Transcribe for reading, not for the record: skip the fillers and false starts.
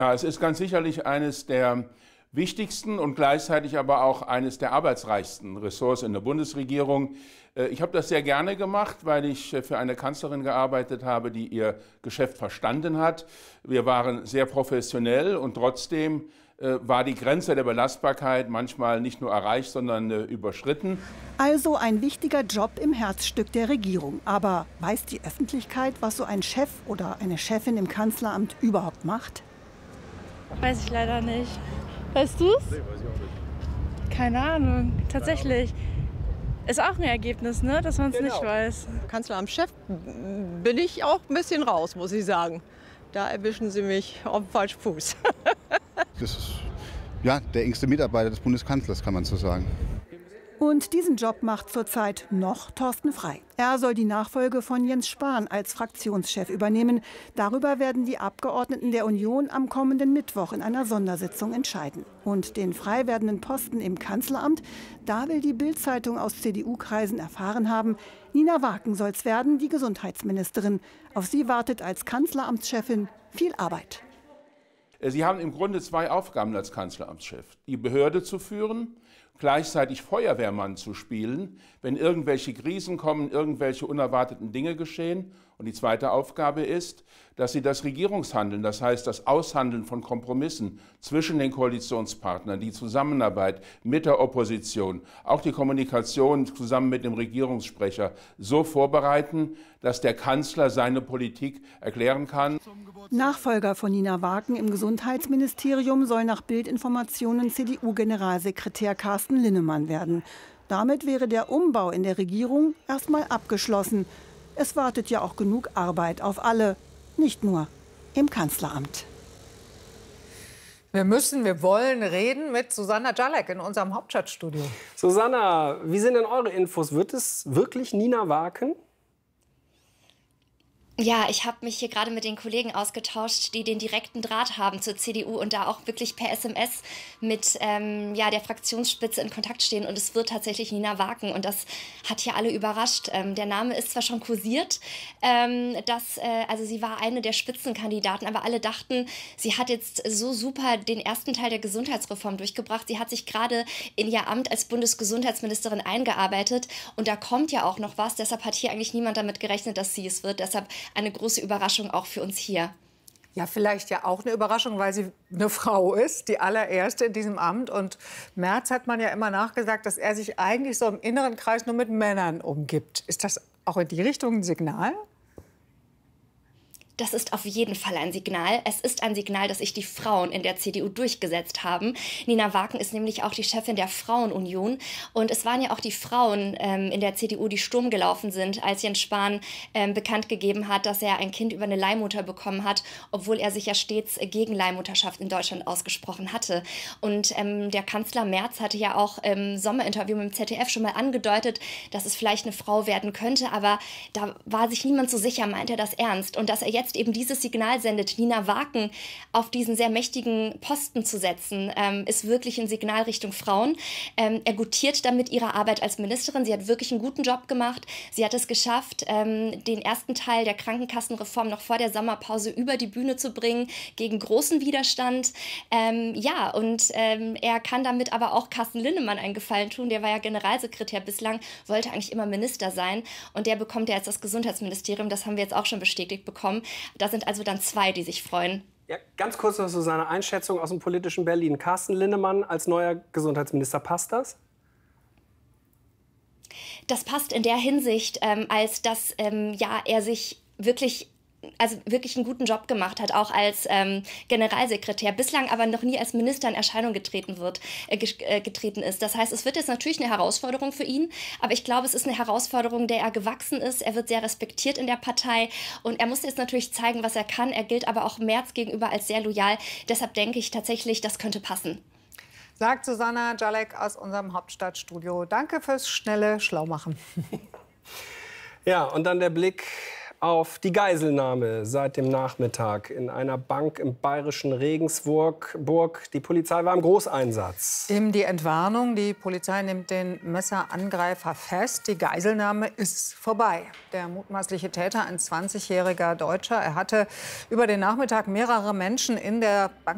Ja, es ist ganz sicherlich eines der wichtigsten und gleichzeitig aber auch eines der arbeitsreichsten Ressorts in der Bundesregierung. Ich habe das sehr gerne gemacht, weil ich für eine Kanzlerin gearbeitet habe, die ihr Geschäft verstanden hat. Wir waren sehr professionell und trotzdem war die Grenze der Belastbarkeit manchmal nicht nur erreicht, sondern überschritten. Also ein wichtiger Job im Herzstück der Regierung. Aber weiß die Öffentlichkeit, was so ein Chef oder eine Chefin im Kanzleramt überhaupt macht? Weiß ich leider nicht. Weißt du's? Nee, weiß ich auch nicht. Keine Ahnung, tatsächlich. Ist auch ein Ergebnis, ne? Dass man es nicht weiß. Kanzleramtschef bin ich auch ein bisschen raus, muss ich sagen. Da erwischen Sie mich auf dem falschen Fuß. Das ist ja der engste Mitarbeiter des Bundeskanzlers, kann man so sagen. Und diesen Job macht zurzeit noch Thorsten Frey. Er soll die Nachfolge von Jens Spahn als Fraktionschef übernehmen. Darüber werden die Abgeordneten der Union am kommenden Mittwoch in einer Sondersitzung entscheiden. Und den frei werdenden Posten im Kanzleramt, da will die Bild-Zeitung aus CDU-Kreisen erfahren haben, Nina Waken soll es werden, die Gesundheitsministerin. Auf sie wartet als Kanzleramtschefin viel Arbeit. Sie haben im Grunde zwei Aufgaben als Kanzleramtschef: die Behörde zu führen, gleichzeitig Feuerwehrmann zu spielen, wenn irgendwelche Krisen kommen, irgendwelche unerwarteten Dinge geschehen. Und die zweite Aufgabe ist, dass Sie das Regierungshandeln, das heißt das Aushandeln von Kompromissen zwischen den Koalitionspartnern, die Zusammenarbeit mit der Opposition, auch die Kommunikation zusammen mit dem Regierungssprecher so vorbereiten, dass der Kanzler seine Politik erklären kann. Nachfolger von Nina Waken im Gesundheitsministerium soll nach Bildinformationen CDU-Generalsekretär Carsten Linnemann werden. Damit wäre der Umbau in der Regierung erstmal abgeschlossen. Es wartet ja auch genug Arbeit auf alle, nicht nur im Kanzleramt. Wir wollen reden mit Susanna Jalek in unserem Hauptstadtstudio. Susanna, wie sind denn eure Infos? Wird es wirklich Nina Waken? Ja, ich habe mich hier gerade mit den Kollegen ausgetauscht, die den direkten Draht haben zur CDU und da auch wirklich per SMS mit der Fraktionsspitze in Kontakt stehen. Und es wird tatsächlich Nina Waken. Und das hat hier alle überrascht. Der Name ist zwar schon kursiert, also sie war eine der Spitzenkandidaten, aber alle dachten, sie hat jetzt so super den ersten Teil der Gesundheitsreform durchgebracht. Sie hat sich gerade in ihr Amt als Bundesgesundheitsministerin eingearbeitet. Und da kommt ja auch noch was. Deshalb hat hier eigentlich niemand damit gerechnet, dass sie es wird. Deshalb eine große Überraschung auch für uns hier. Ja, vielleicht ja auch eine Überraschung, weil sie eine Frau ist, die allererste in diesem Amt. Und Merz hat man ja immer nachgesagt, dass er sich eigentlich so im inneren Kreis nur mit Männern umgibt. Ist das auch in die Richtung ein Signal? Das ist auf jeden Fall ein Signal. Es ist ein Signal, dass sich die Frauen in der CDU durchgesetzt haben. Nina Waken ist nämlich auch die Chefin der Frauenunion. Und es waren ja auch die Frauen in der CDU, die Sturm gelaufen sind, als Jens Spahn bekannt gegeben hat, dass er ein Kind über eine Leihmutter bekommen hat, obwohl er sich ja stets gegen Leihmutterschaft in Deutschland ausgesprochen hatte. Und der Kanzler Merz hatte ja auch im Sommerinterview mit dem ZDF schon mal angedeutet, dass es vielleicht eine Frau werden könnte. Aber da war sich niemand so sicher, meint er das ernst. Und dass er jetzt eben dieses Signal sendet, Nina Waken auf diesen sehr mächtigen Posten zu setzen, ist wirklich ein Signal Richtung Frauen. Er gutiert damit ihre Arbeit als Ministerin. Sie hat wirklich einen guten Job gemacht. Sie hat es geschafft, den ersten Teil der Krankenkassenreform noch vor der Sommerpause über die Bühne zu bringen, gegen großen Widerstand. Er kann damit aber auch Carsten Linnemann einen Gefallen tun. Der war ja Generalsekretär bislang, wollte eigentlich immer Minister sein. Und der bekommt ja jetzt das Gesundheitsministerium. Das haben wir jetzt auch schon bestätigt bekommen. Da sind also dann zwei, die sich freuen. Ja, ganz kurz noch so seine Einschätzung aus dem politischen Berlin. Carsten Linnemann als neuer Gesundheitsminister, passt das? Das passt in der Hinsicht, als dass er sich wirklich einen guten Job gemacht hat, auch als Generalsekretär, bislang aber noch nie als Minister in Erscheinung getreten ist. Das heißt, es wird jetzt natürlich eine Herausforderung für ihn, aber ich glaube, es ist eine Herausforderung, der er gewachsen ist. Er wird sehr respektiert in der Partei und er muss jetzt natürlich zeigen, was er kann. Er gilt aber auch Merz gegenüber als sehr loyal. Deshalb denke ich tatsächlich, das könnte passen. Sagt Susanna Jalek aus unserem Hauptstadtstudio. Danke fürs schnelle Schlaumachen. Ja, und dann der Blick auf die Geiselnahme seit dem Nachmittag in einer Bank im bayerischen Regensburg. Die Polizei war im Großeinsatz. Eben die Entwarnung. Die Polizei nimmt den Messerangreifer fest. Die Geiselnahme ist vorbei. Der mutmaßliche Täter, ein 20-jähriger Deutscher, er hatte über den Nachmittag mehrere Menschen in der Bank